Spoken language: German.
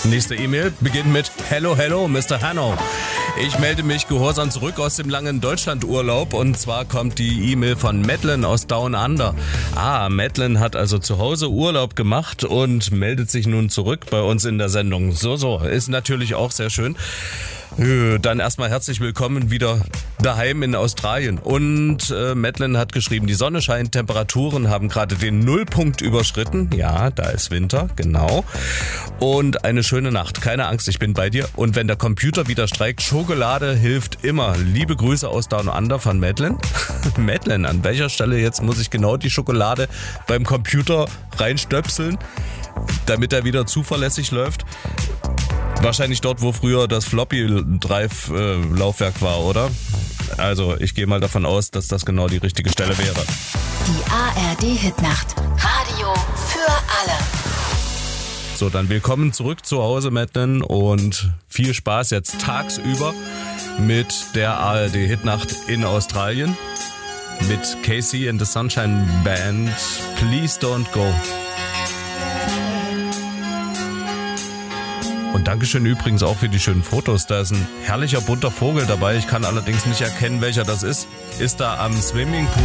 Nächste E-Mail beginnt mit Hello, hello, Mr. Hanno. Ich melde mich gehorsam zurück aus dem langen Deutschlandurlaub und zwar kommt die E-Mail von Madeline aus Down Under. Madeline hat also zu Hause Urlaub gemacht und meldet sich nun zurück bei uns in der Sendung. So, ist natürlich auch sehr schön. Dann erstmal herzlich willkommen wieder daheim in Australien. Und Madeline hat geschrieben, die Sonne scheint, Temperaturen haben gerade den Nullpunkt überschritten. Ja, da ist Winter, genau. Und eine schöne Nacht. Keine Angst, ich bin bei dir. Und wenn der Computer wieder streikt, Schokolade hilft immer. Liebe Grüße aus Down Under von Madeline. Madeline, an welcher Stelle jetzt muss ich genau die Schokolade beim Computer reinstöpseln, damit er wieder zuverlässig läuft? Wahrscheinlich dort, wo früher das Floppy-Drive-Laufwerk war, oder? Also, ich gehe mal davon aus, dass das genau die richtige Stelle wäre. Die ARD-Hitnacht. Radio für alle. So, dann willkommen zurück zu Hause, Madeline, und viel Spaß jetzt tagsüber mit der ARD-Hitnacht in Australien. Mit Casey and the Sunshine Band. Please don't go. Und Dankeschön übrigens auch für die schönen Fotos. Da ist ein herrlicher bunter Vogel dabei. Ich kann allerdings nicht erkennen, welcher das ist. Ist da am Swimmingpool